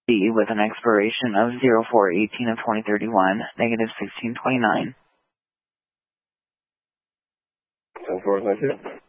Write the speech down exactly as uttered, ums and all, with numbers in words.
B with an expiration of zero four eighteen of twenty thirty-one, negative sixteen twenty-nine. ten four, thank you.